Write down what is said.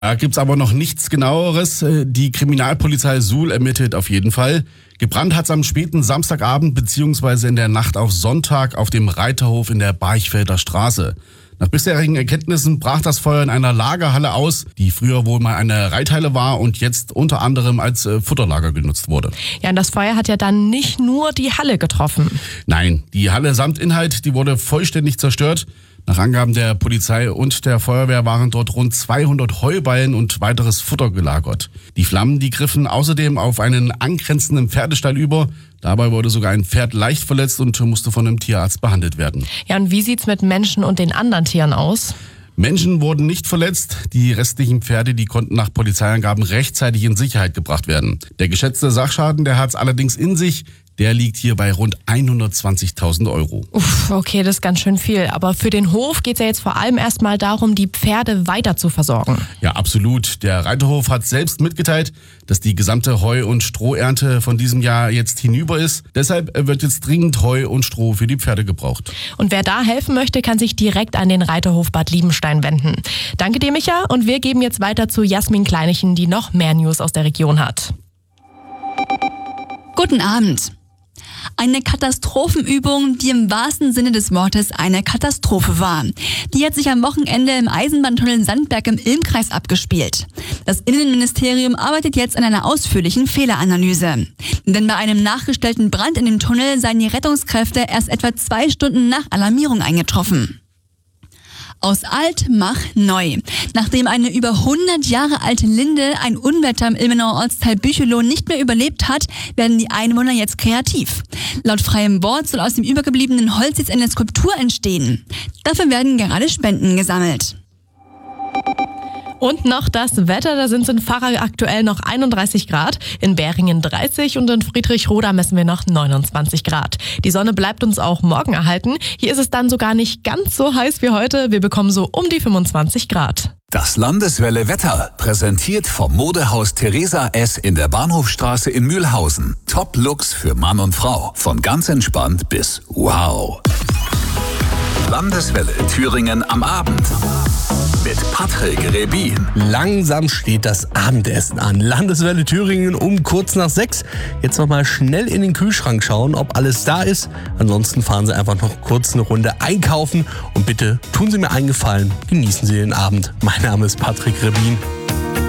Da gibt's aber noch nichts Genaueres. Die Kriminalpolizei Suhl ermittelt auf jeden Fall. Gebrannt hat's am späten Samstagabend bzw. in der Nacht auf Sonntag auf dem Reiterhof in der Barchfelder Straße. Nach bisherigen Erkenntnissen brach das Feuer in einer Lagerhalle aus, die früher wohl mal eine Reithalle war und jetzt unter anderem als Futterlager genutzt wurde. Ja, und das Feuer hat ja dann nicht nur die Halle getroffen. Nein, die Halle samt Inhalt, die wurde vollständig zerstört. Nach Angaben der Polizei und der Feuerwehr waren dort rund 200 Heuballen und weiteres Futter gelagert. Die Flammen, die griffen außerdem auf einen angrenzenden Pferdestall über. Dabei wurde sogar ein Pferd leicht verletzt und musste von einem Tierarzt behandelt werden. Ja, und wie sieht's mit Menschen und den anderen Tieren aus? Menschen wurden nicht verletzt. Die restlichen Pferde, die konnten nach Polizeiangaben rechtzeitig in Sicherheit gebracht werden. Der geschätzte Sachschaden, der hat's allerdings in sich. Der liegt hier bei rund 120.000 €. Uff, okay, das ist ganz schön viel. Aber für den Hof geht's ja jetzt vor allem erstmal darum, die Pferde weiter zu versorgen. Ja, absolut. Der Reiterhof hat selbst mitgeteilt, dass die gesamte Heu- und Strohernte von diesem Jahr jetzt hinüber ist. Deshalb wird jetzt dringend Heu und Stroh für die Pferde gebraucht. Und wer da helfen möchte, kann sich direkt an den Reiterhof Bad Liebenstein wenden. Danke dir, Micha. Und wir geben jetzt weiter zu Jasmin Kleinichen, die noch mehr News aus der Region hat. Guten Abend. Eine Katastrophenübung, die im wahrsten Sinne des Wortes eine Katastrophe war. Die hat sich am Wochenende im Eisenbahntunnel Sandberg im Ilm-Kreis abgespielt. Das Innenministerium arbeitet jetzt an einer ausführlichen Fehleranalyse. Denn bei einem nachgestellten Brand in dem Tunnel seien die Rettungskräfte erst etwa 2 Stunden nach Alarmierung eingetroffen. Aus alt mach neu. Nachdem eine über 100 Jahre alte Linde ein Unwetter im Ilmenauer Ortsteil Bücheloh nicht mehr überlebt hat, werden die Einwohner jetzt kreativ. Laut freiem Wort soll aus dem übergebliebenen Holz jetzt eine Skulptur entstehen. Dafür werden gerade Spenden gesammelt. Und noch das Wetter, da sind es in Pfarrer aktuell noch 31 Grad, in Beringen 30 und in Friedrichroda messen wir noch 29 Grad. Die Sonne bleibt uns auch morgen erhalten. Hier ist es dann sogar nicht ganz so heiß wie heute. Wir bekommen so um die 25 Grad. Das Landeswelle Wetter, präsentiert vom Modehaus Theresa S. in der Bahnhofstraße in Mühlhausen. Top-Looks für Mann und Frau, von ganz entspannt bis wow. Landeswelle Thüringen am Abend. Mit Patrick Rebin. Langsam steht das Abendessen an. Landeswelle Thüringen um kurz nach 6. Jetzt nochmal schnell in den Kühlschrank schauen, ob alles da ist. Ansonsten fahren Sie einfach noch kurz eine Runde einkaufen. Und bitte tun Sie mir einen Gefallen, genießen Sie den Abend. Mein Name ist Patrick Rebin.